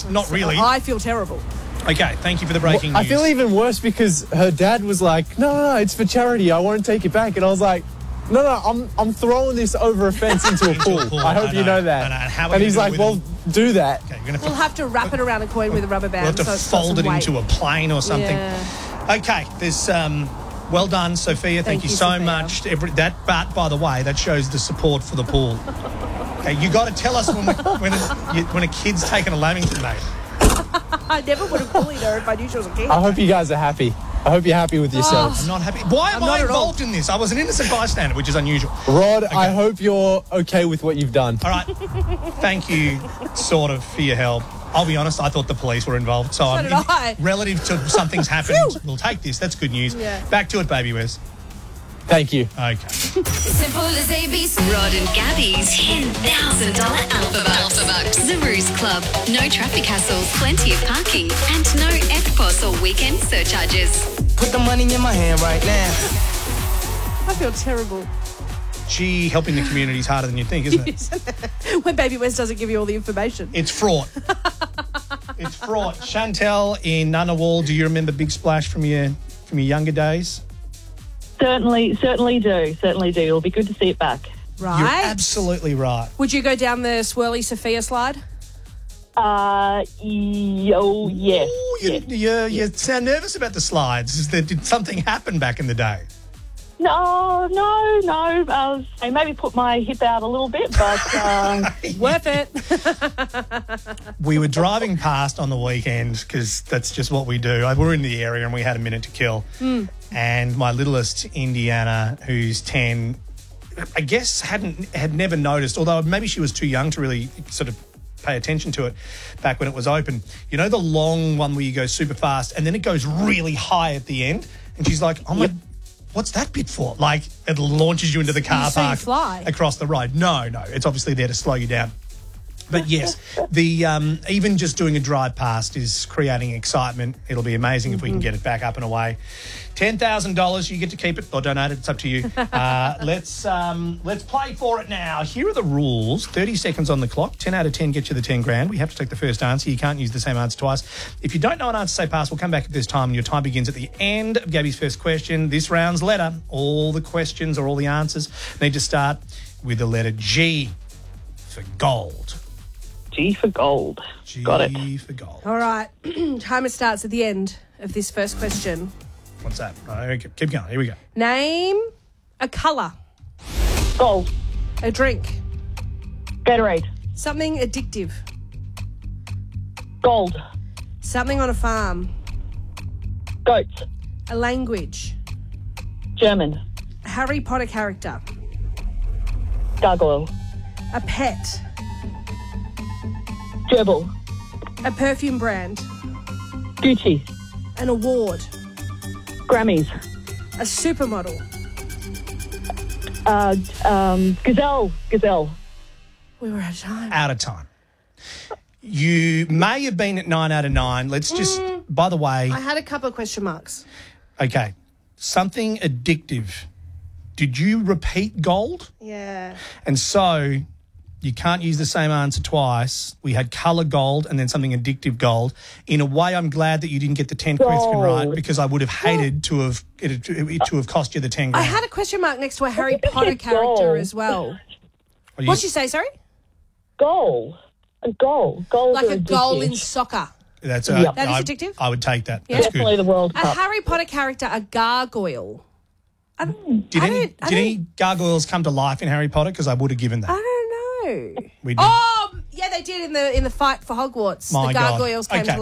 Not really. I feel terrible. Okay, thank you for the breaking news. I feel even worse because her dad was like, no, it's for charity. I won't take it back. And I was like, no, I'm throwing this over a fence into a pool. I hope you know that. And he's like, well, do that. Okay, We'll have to wrap it around a coin with a rubber band. We'll have to fold it into a plane or something. Yeah. Okay, there's well done, Sophia. Thank you so Sophia. much. But by the way, that shows the support for the pool. Okay, you got to tell us when a kid's taking a Lamington, mate. I never would have bullied her if I knew she was a kid. I hope you guys are happy. I hope you're happy with yourselves. I'm not happy. Why am I involved in this? I was an innocent bystander, which is unusual. Rod, okay. I hope you're okay with what you've done. All right. Thank you, sort of, for your help. I'll be honest, I thought the police were involved. So did I. Relative to something's happened, we'll take this. That's good news. Yeah. Back to it, Baby Wes. Thank you. Okay. Simple as ABC. Rod and Gabby's $10,000 Alpha Bucks. The Ruse Club. No traffic hassles, plenty of parking, and no EFTPOS or weekend surcharges. Put the money in my hand right now. I feel terrible. Gee, helping the community is harder than you think, isn't it? When Baby West doesn't give you all the information. It's fraught. It's fraught. Chantel in Ngunnawal, do you remember Big Splash from your younger days? Certainly do. It'll be good to see it back. Right. You're absolutely right. Would you go down the swirly Sophia slide? Yes. Ooh, you sound nervous about the slides. Did something happen back in the day? No. I maybe put my hip out a little bit, but... Worth it. We were driving past on the weekend because that's just what we do. We were in the area and we had a minute to kill. And my littlest, Indiana, who's 10, I guess had never noticed, although maybe she was too young to really sort of pay attention to it back when it was open. You know the long one where you go super fast and then it goes really high at the end? And she's like, oh my... What's that bit for? Like, it launches you into the car park across the road. No, it's obviously there to slow you down. But yes, the even just doing a drive past is creating excitement. It'll be amazing if we can get it back up and away. $10,000, you get to keep it or donate it. It's up to you. Let's play for it now. Here are the rules. 30 seconds on the clock. 10 out of 10 gets you the 10 grand. We have to take the first answer. You can't use the same answer twice. If you don't know an answer, say pass. We'll come back at this time. Your time begins at the end of Gabby's first question. This round's letter. All the questions or all the answers need to start with the letter G for gold. G for gold. Got it. G for gold. All right. Timer starts at the end of this first question. What's that? Keep going. Here we go. Name a colour. Gold. A drink. Gatorade. Something addictive. Gold. Something on a farm. Goats. A language. German. A Harry Potter character. Gargoyle. A pet. Gerbil. A perfume brand. Gucci. An award. Grammys. A supermodel. Gazelle. We were out of time. Out of time. You may have been at 9 out of 9. Let's just, by the way. I had a couple of question marks. Okay. Something addictive. Did you repeat gold? Yeah. And so you can't use the same answer twice. We had colour gold and then something addictive gold. In a way, I'm glad that you didn't get the 10th question right because I would have hated to have cost you the 10 grand. I had a question mark next to a Harry Potter character as well. What'd you say, sorry? Goal. A goal. Goals like are a goal in addictive. soccer. That is addictive? I would take that. Yeah. That's Definitely good. the World A Cup. Harry Potter character, a gargoyle. Did any gargoyles come to life in Harry Potter? Because I would have given that. I don't know. We did. Oh, yeah, they did in the fight for Hogwarts. My the God. gargoyles came Okay. to